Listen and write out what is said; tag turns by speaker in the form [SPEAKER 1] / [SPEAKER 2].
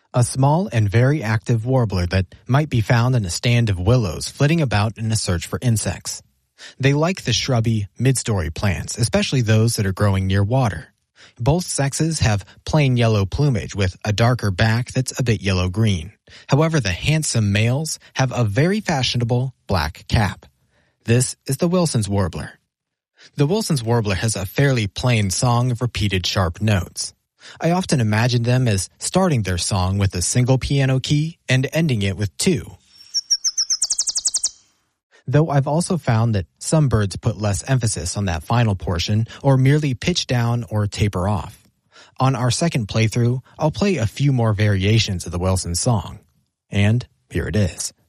[SPEAKER 1] A small and very active warbler that might be found in a stand of willows flitting about in a search for insects. They like the shrubby, mid-story plants, especially those that are growing near water. Both sexes have plain yellow plumage with a darker back that's a bit yellow-green. However, the handsome males have a very fashionable black cap. This is the Wilson's warbler. The Wilson's warbler has a fairly plain song of repeated sharp notes. I often imagine them as starting their song with a single piano key and ending it with two. Though I've also found that some birds put less emphasis on that final portion or merely pitch down or taper off. On our second playthrough, I'll play a few more variations of the Wilson song. And here it is.